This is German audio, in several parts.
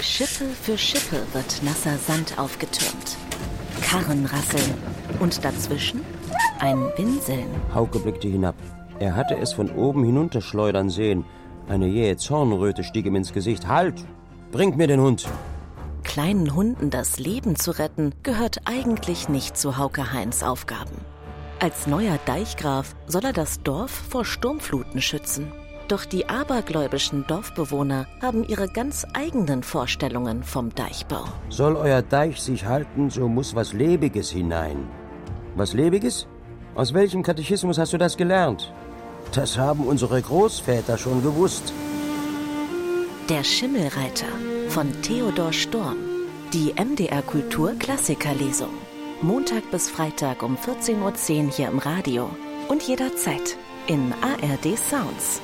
Schippe für Schippe wird nasser Sand aufgetürmt. Karren rasseln und dazwischen ein Winseln. Hauke blickte hinab. Er hatte es von oben hinunterschleudern sehen. Eine jähe Zornröte stieg ihm ins Gesicht. Halt! Bringt mir den Hund! Kleinen Hunden das Leben zu retten, gehört eigentlich nicht zu Hauke Heinz' Aufgaben. Als neuer Deichgraf soll er das Dorf vor Sturmfluten schützen. Doch die abergläubischen Dorfbewohner haben ihre ganz eigenen Vorstellungen vom Deichbau. Soll euer Deich sich halten, so muss was Lebiges hinein. Was Lebiges? Aus welchem Katechismus hast du das gelernt? Das haben unsere Großväter schon gewusst. Der Schimmelreiter von Theodor Storm. Die MDR-Kultur-Klassikerlesung. Montag bis Freitag um 14:10 Uhr hier im Radio. Und jederzeit in ARD Sounds.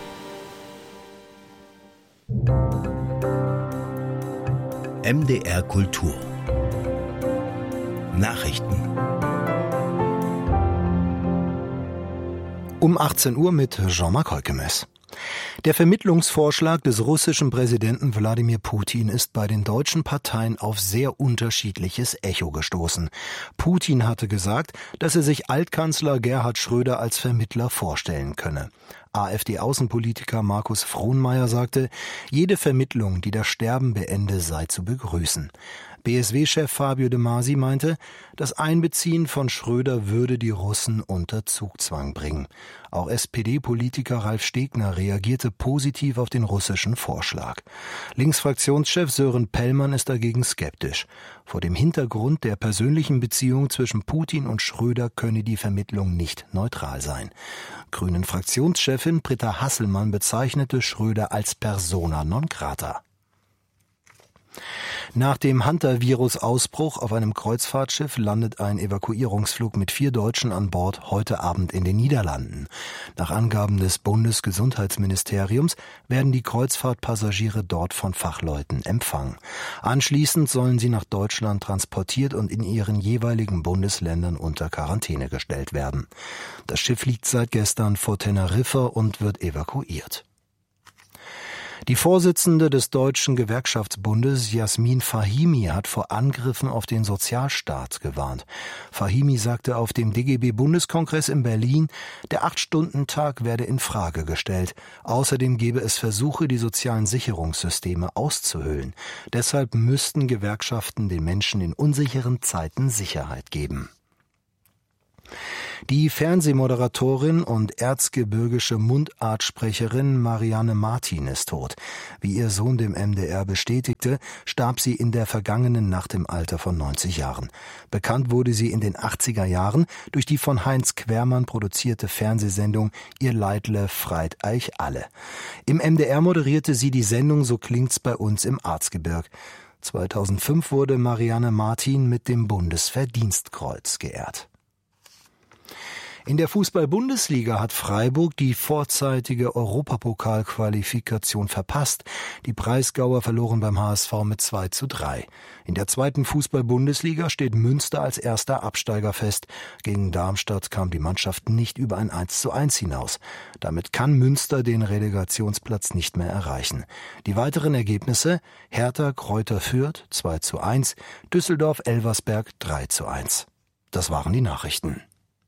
MDR Kultur. Nachrichten. Um 18 Uhr mit Jean-Marc Heukemes. Der Vermittlungsvorschlag des russischen Präsidenten Wladimir Putin ist bei den deutschen Parteien auf sehr unterschiedliches Echo gestoßen. Putin hatte gesagt, dass er sich Altkanzler Gerhard Schröder als Vermittler vorstellen könne. AfD-Außenpolitiker Markus Frohnmayer sagte, jede Vermittlung, die das Sterben beende, sei zu begrüßen. BSW-Chef Fabio De Masi meinte, das Einbeziehen von Schröder würde die Russen unter Zugzwang bringen. Auch SPD-Politiker Ralf Stegner reagierte positiv auf den russischen Vorschlag. Linksfraktionschef Sören Pellmann ist dagegen skeptisch. Vor dem Hintergrund der persönlichen Beziehung zwischen Putin und Schröder könne die Vermittlung nicht neutral sein. Grünen-Fraktionschefin Britta Hasselmann bezeichnete Schröder als persona non grata. Nach dem Hantavirus-Ausbruch auf einem Kreuzfahrtschiff landet ein Evakuierungsflug mit 4 Deutschen an Bord heute Abend in den Niederlanden. Nach Angaben des Bundesgesundheitsministeriums werden die Kreuzfahrtpassagiere dort von Fachleuten empfangen. Anschließend sollen sie nach Deutschland transportiert und in ihren jeweiligen Bundesländern unter Quarantäne gestellt werden. Das Schiff liegt seit gestern vor Teneriffa und wird evakuiert. Die Vorsitzende des Deutschen Gewerkschaftsbundes, Jasmin Fahimi, hat vor Angriffen auf den Sozialstaat gewarnt. Fahimi sagte auf dem DGB-Bundeskongress in Berlin, der 8-Stunden-Tag werde in Frage gestellt. Außerdem gebe es Versuche, die sozialen Sicherungssysteme auszuhöhlen. Deshalb müssten Gewerkschaften den Menschen in unsicheren Zeiten Sicherheit geben. Die Fernsehmoderatorin und erzgebirgische Mundartsprecherin Marianne Martin ist tot. Wie ihr Sohn dem MDR bestätigte, starb sie in der vergangenen Nacht im Alter von 90 Jahren. Bekannt wurde sie in den 80er Jahren durch die von Heinz Quermann produzierte Fernsehsendung Ihr Leidle freit eich alle. Im MDR moderierte sie die Sendung So klingt's bei uns im Erzgebirg. 2005 wurde Marianne Martin mit dem Bundesverdienstkreuz geehrt. In der Fußball-Bundesliga hat Freiburg die vorzeitige Europapokalqualifikation verpasst. Die Breisgauer verloren beim HSV mit 2:3. In der zweiten Fußball-Bundesliga steht Münster als erster Absteiger fest. Gegen Darmstadt kam die Mannschaft nicht über ein 1:1 hinaus. Damit kann Münster den Relegationsplatz nicht mehr erreichen. Die weiteren Ergebnisse: Hertha Greuther Fürth 2:1, Düsseldorf Elversberg 3:1. Das waren die Nachrichten.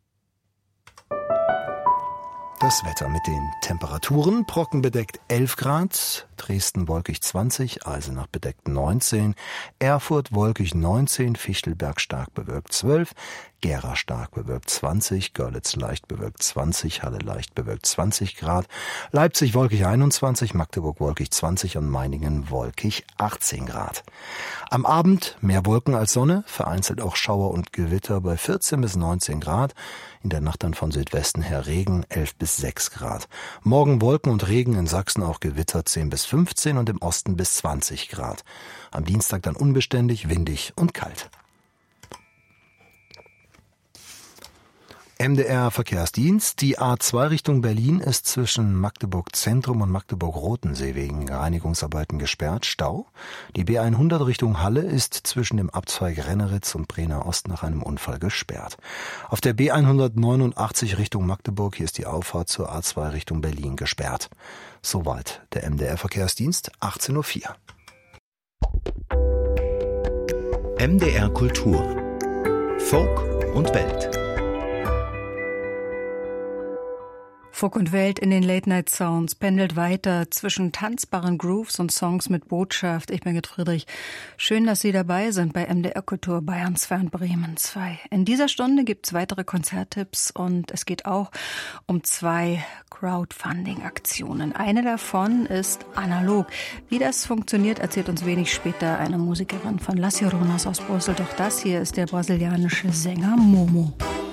Das Wetter mit den Temperaturen: trockenbedeckt 11 Grad, Dresden wolkig 20, Eisenach bedeckt 19, Erfurt wolkig 19, Fichtelberg stark bewölkt 12, Gera stark bewölkt 20, Görlitz leicht bewölkt 20, Halle leicht bewölkt 20 Grad, Leipzig wolkig 21, Magdeburg wolkig 20 und Meiningen wolkig 18 Grad. Am Abend mehr Wolken als Sonne, vereinzelt auch Schauer und Gewitter bei 14 bis 19 Grad, in der Nacht dann von Südwesten her Regen 11 bis 6 Grad. Morgen Wolken und Regen, in Sachsen auch Gewitter 10 bis 15 und im Osten bis 20 Grad. Am Dienstag dann unbeständig, windig und kalt. MDR Verkehrsdienst. Die A2 Richtung Berlin ist zwischen Magdeburg Zentrum und Magdeburg Rotensee wegen Reinigungsarbeiten gesperrt. Stau. Die B100 Richtung Halle ist zwischen dem Abzweig Renneritz und Brenner Ost nach einem Unfall gesperrt. Auf der B189 Richtung Magdeburg, hier ist die Auffahrt zur A2 Richtung Berlin gesperrt. Soweit der MDR Verkehrsdienst, 18:04 Uhr. MDR Kultur. Folk und Welt. Folk und Welt in den Late-Night-Sounds pendelt weiter zwischen tanzbaren Grooves und Songs mit Botschaft. Ich bin Gerd Friedrich. Schön, dass Sie dabei sind bei MDR Kultur Bayern 2 und Bremen 2. In dieser Stunde gibt's weitere Konzerttipps und es geht auch um 2 Crowdfunding-Aktionen. Eine davon ist analog. Wie das funktioniert, erzählt uns wenig später eine Musikerin von Las Lloronas aus Brüssel. Doch das hier ist der brasilianische Sänger Momo.